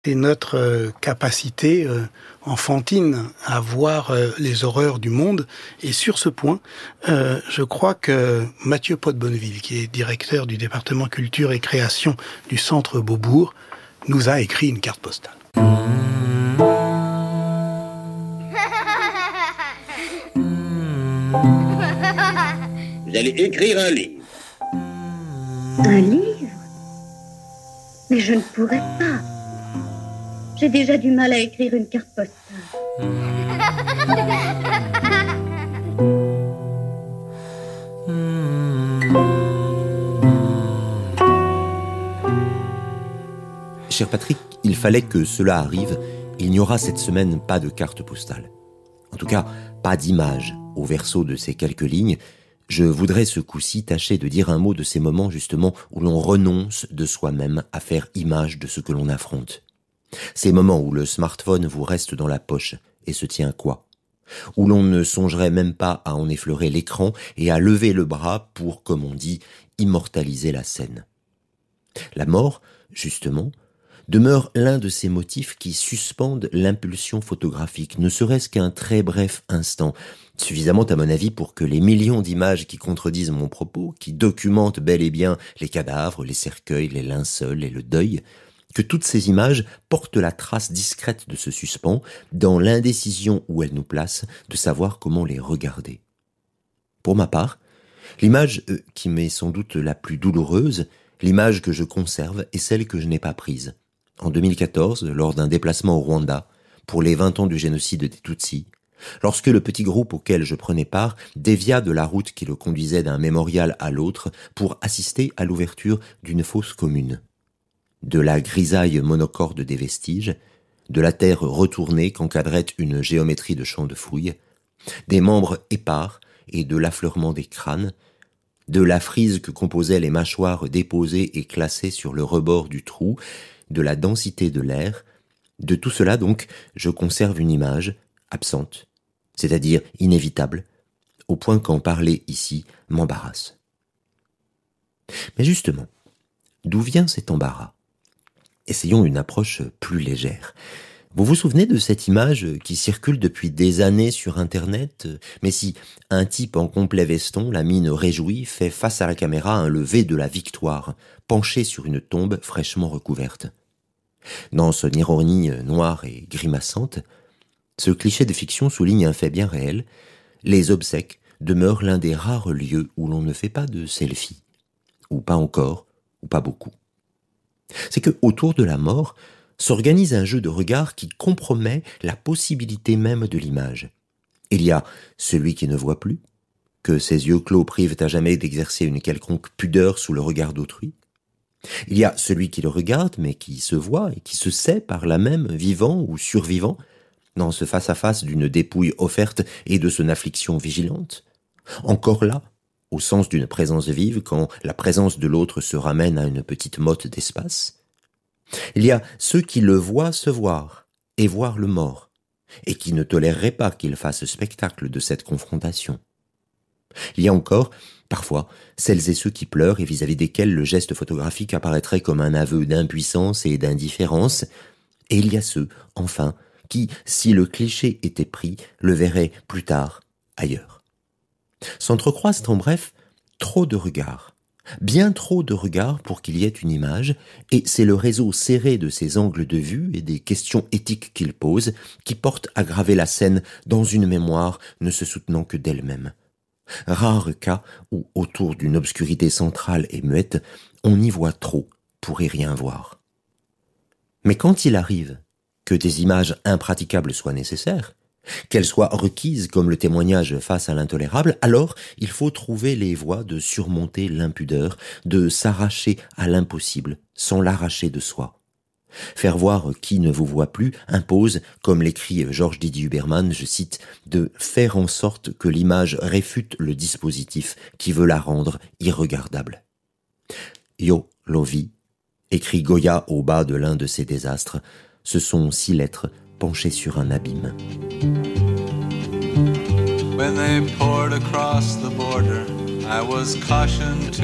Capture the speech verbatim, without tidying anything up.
C'est notre euh, capacité euh, enfantine à voir euh, les horreurs du monde. Et sur ce point, euh, je crois que Mathieu Pot-Bonneville, qui est directeur du département culture et création du Centre Beaubourg, nous a écrit une carte postale. Vous allez écrire un livre. Un livre? Mais je ne pourrais pas. J'ai déjà du mal à écrire une carte postale. Cher Patrick, il fallait que cela arrive. Il n'y aura cette semaine pas de carte postale. En tout cas, pas d'image au verso de ces quelques lignes. Je voudrais ce coup-ci tâcher de dire un mot de ces moments justement où l'on renonce de soi-même à faire image de ce que l'on affronte. Ces moments où le smartphone vous reste dans la poche et se tient quoi ? Où l'on ne songerait même pas à en effleurer l'écran et à lever le bras pour, comme on dit, immortaliser la scène. La mort, justement, demeure l'un de ces motifs qui suspendent l'impulsion photographique, ne serait-ce qu'un très bref instant, suffisamment à mon avis pour que les millions d'images qui contredisent mon propos, qui documentent bel et bien les cadavres, les cercueils, les linceuls et le deuil, que toutes ces images portent la trace discrète de ce suspens dans l'indécision où elles nous placent de savoir comment les regarder. Pour ma part, l'image euh, qui m'est sans doute la plus douloureuse, l'image que je conserve est celle que je n'ai pas prise. En deux mille quatorze, lors d'un déplacement au Rwanda, pour les vingt ans du génocide des Tutsis, lorsque le petit groupe auquel je prenais part dévia de la route qui le conduisait d'un mémorial à l'autre pour assister à l'ouverture d'une fosse commune. De la grisaille monocorde des vestiges, de la terre retournée qu'encadrait une géométrie de champs de fouilles, des membres épars et de l'affleurement des crânes, de la frise que composaient les mâchoires déposées et classées sur le rebord du trou, de la densité de l'air, de tout cela donc, je conserve une image absente, c'est-à-dire inévitable, au point qu'en parler ici m'embarrasse. Mais justement, d'où vient cet embarras ? Essayons une approche plus légère. Vous vous souvenez de cette image qui circule depuis des années sur Internet, mais si un type en complet veston, la mine réjouie, fait face à la caméra un lever de la victoire, penché sur une tombe fraîchement recouverte. Dans son ironie noire et grimaçante, ce cliché de fiction souligne un fait bien réel. Les obsèques demeurent l'un des rares lieux où l'on ne fait pas de selfie. Ou pas encore, ou pas beaucoup. C'est que autour de la mort s'organise un jeu de regard qui compromet la possibilité même de l'image. Il y a celui qui ne voit plus, que ses yeux clos privent à jamais d'exercer une quelconque pudeur sous le regard d'autrui. Il y a celui qui le regarde, mais qui se voit et qui se sait par là même vivant ou survivant, dans ce face-à-face d'une dépouille offerte et de son affliction vigilante. Encore là, au sens d'une présence vive, quand la présence de l'autre se ramène à une petite motte d'espace. Il y a ceux qui le voient se voir, et voir le mort, et qui ne toléreraient pas qu'il fasse spectacle de cette confrontation. Il y a encore, parfois, celles et ceux qui pleurent et vis-à-vis desquels le geste photographique apparaîtrait comme un aveu d'impuissance et d'indifférence, et il y a ceux, enfin, qui, si le cliché était pris, le verraient plus tard, ailleurs. S'entrecroisent en bref trop de regards, bien trop de regards pour qu'il y ait une image, et c'est le réseau serré de ces angles de vue et des questions éthiques qu'ils posent qui portent à graver la scène dans une mémoire ne se soutenant que d'elle-même. Rare cas où, autour d'une obscurité centrale et muette, on y voit trop pour y rien voir. Mais quand il arrive que des images impraticables soient nécessaires, qu'elles soient requises comme le témoignage face à l'intolérable, alors il faut trouver les voies de surmonter l'impudeur, de s'arracher à l'impossible sans l'arracher de soi. Faire voir qui ne vous voit plus impose, comme l'écrit Georges Didier Huberman, je cite, de faire en sorte que l'image réfute le dispositif qui veut la rendre irregardable. Yo, Lovi, écrit Goya au bas de l'un de ses désastres, ce sont six lettres penchées sur un abîme. When they poured across the border, I was cautioned to